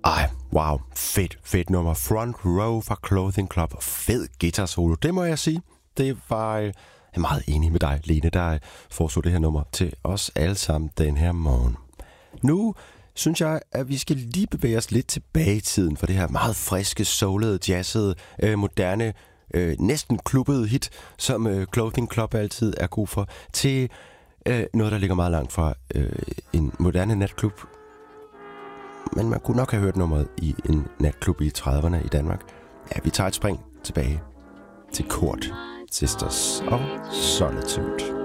Ej, wow, fedt nummer. Front Row fra Clothing Club. Fed guitar solo, det må jeg sige. Det var jeg er meget enig med dig, Lene, der foreslog det her nummer til os alle sammen den her morgen. Nu synes jeg, at vi skal lige bevæge os lidt tilbage i tiden for det her meget friske, soulede, jazzede, moderne, næsten klubbede hit, som Clothing Club altid er god for, til noget, der ligger meget langt fra en moderne natklub. Men man kunne nok have hørt nummeret i en natklub i 30'erne i Danmark. Ja, vi tager et spring tilbage til Chord Sisters og Solitude.